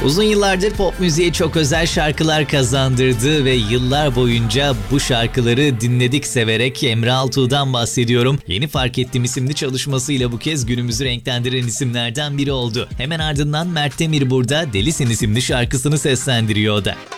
Uzun yıllardır pop müziğe çok özel şarkılar kazandırdı ve yıllar boyunca bu şarkıları dinledik severek. Emre Altuğ'dan bahsediyorum. Yeni Fark Ettim isimli çalışmasıyla bu kez günümüzü renklendiren isimlerden biri oldu. Hemen ardından Mert Demir burada Delisin isimli şarkısını seslendiriyor o da.